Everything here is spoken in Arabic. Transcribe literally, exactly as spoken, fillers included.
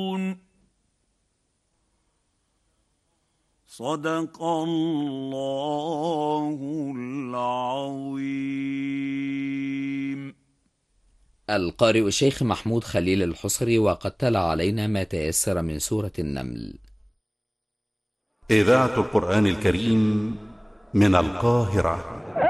صدق الله العظيم. القارئ الشيخ محمود خليل الحصري، وقد تلا علينا ما تيسر من سورة النمل. إذاعة القرآن الكريم من القاهرة.